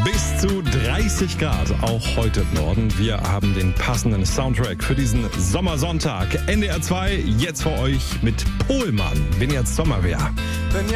Bis zu 30 Grad, auch heute im Norden. Wir haben den passenden Soundtrack für diesen Sommersonntag. NDR 2 jetzt für euch mit Pohlmann, wenn jetzt Sommer wäre.